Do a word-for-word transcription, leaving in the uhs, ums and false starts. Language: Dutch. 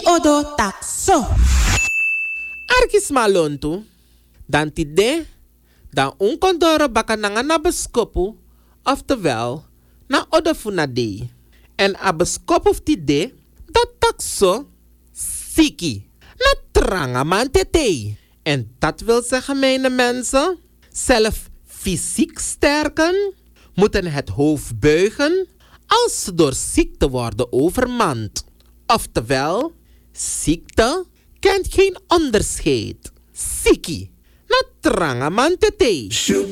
odo takso. Arkis malontu, dan tide, dan unkondoro baka nanga na beskopu, oftewel, na odo funade. En a beskopu of tide, dat takso, siki, na tranga man tete. En dat wil zeggen, mijn mensen, zelf fysiek sterken, moeten het hoofd buigen als ze door ziekte worden overmand. Oftewel, ziekte kent geen onderscheid. Siki, na tranga man tete.